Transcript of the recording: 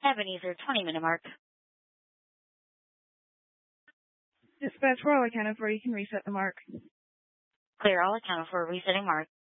Ebenezer, 20-minute mark. Dispatch, we're all accounted for. You can reset the mark. Clear, all accounted for. Resetting mark.